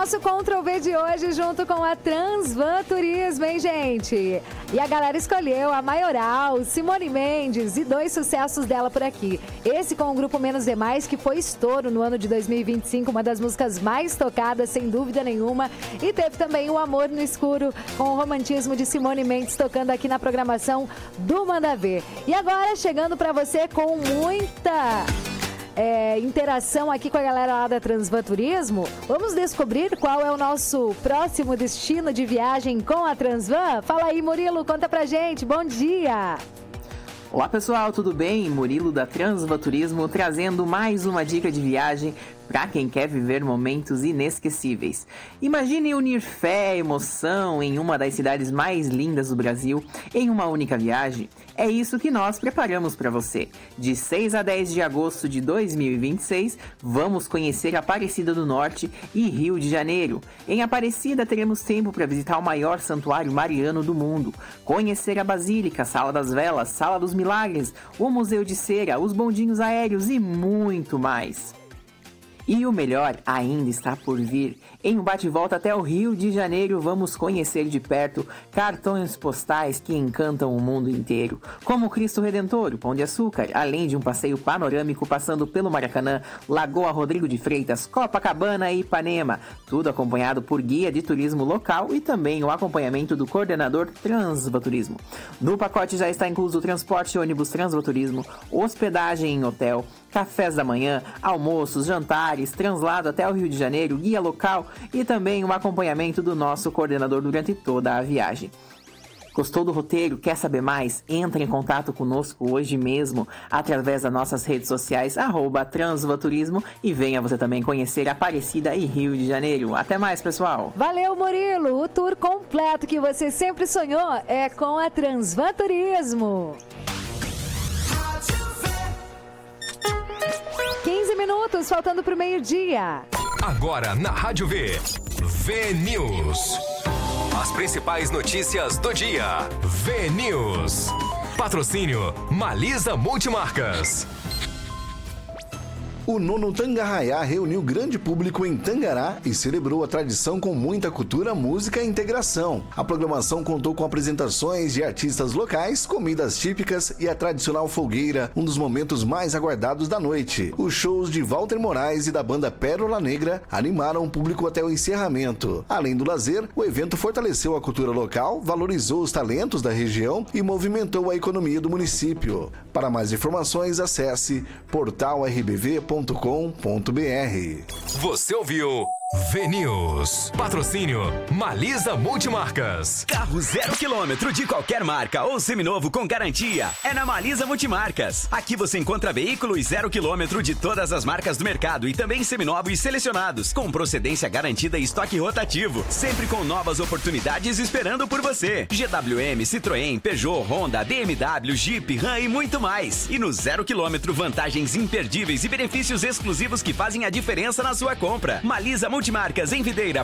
nosso Ctrl V de hoje junto com a Transvan Turismo, hein, gente? E a galera escolheu a Maioral, Simone Mendes e 2 sucessos dela por aqui. Esse com o grupo Menos é Mais, que foi estouro no ano de 2025, uma das músicas mais tocadas, sem dúvida nenhuma. E teve também o Amor no Escuro, com o romantismo de Simone Mendes, tocando aqui na programação do Manda Ver. E agora, chegando pra você com muita interação aqui com a galera lá da Transvan Turismo, vamos descobrir qual é o nosso próximo destino de viagem com a Transvan? Fala aí, Murilo, conta pra gente. Bom dia! Olá pessoal, tudo bem? Murilo da Transvan Turismo trazendo mais uma dica de viagem para quem quer viver momentos inesquecíveis. Imagine unir fé e emoção em uma das cidades mais lindas do Brasil em uma única viagem. É isso que nós preparamos para você. De 6 a 10 de agosto de 2026, vamos conhecer Aparecida do Norte e Rio de Janeiro. Em Aparecida, teremos tempo para visitar o maior santuário mariano do mundo, conhecer a Basílica, Sala das Velas, Sala dos Milagres, o Museu de Cera, os bondinhos aéreos e muito mais. E o melhor ainda está por vir. Em um bate-volta até o Rio de Janeiro, vamos conhecer de perto cartões postais que encantam o mundo inteiro, como o Cristo Redentor, o Pão de Açúcar, além de um passeio panorâmico passando pelo Maracanã, Lagoa Rodrigo de Freitas, Copacabana e Ipanema, tudo acompanhado por guia de turismo local e também o acompanhamento do coordenador Transvan Turismo. No pacote já está incluso o transporte ônibus Transvan Turismo, hospedagem em hotel, cafés da manhã, almoços, jantares, translado até o Rio de Janeiro, guia local e também um acompanhamento do nosso coordenador durante toda a viagem. Gostou do roteiro? Quer saber mais? Entre em contato conosco hoje mesmo através das nossas redes sociais, @Transvan Turismo, e venha você também conhecer Aparecida e Rio de Janeiro. Até mais, pessoal! Valeu, Murilo! O tour completo que você sempre sonhou é com a Transvan Turismo. 15 minutos, faltando para o meio-dia. Agora na Rádio V, V-News. As principais notícias do dia. V-News. Patrocínio Malisa Multimarcas. O 9º Tangarraiá reuniu grande público em Tangará e celebrou a tradição com muita cultura, música e integração. A programação contou com apresentações de artistas locais, comidas típicas e a tradicional folgueira, um dos momentos mais aguardados da noite. Os shows de Walter Moraes e da banda Pérola Negra animaram o público até o encerramento. Além do lazer, o evento fortaleceu a cultura local, valorizou os talentos da região e movimentou a economia do município. Para mais informações, acesse portalrbv.com.br. Você ouviu V-News. Patrocínio Malisa Multimarcas. Carro 0 km de qualquer marca ou seminovo com garantia é na Malisa Multimarcas. Aqui você encontra veículos 0 km de todas as marcas do mercado e também seminovos selecionados, com procedência garantida e estoque rotativo, sempre com novas oportunidades esperando por você. GWM, Citroën, Peugeot, Honda, BMW, Jeep, Ram e muito mais. E no 0 km, vantagens imperdíveis e benefícios exclusivos que fazem a diferença na sua compra. Malisa Multimarcas em Videira,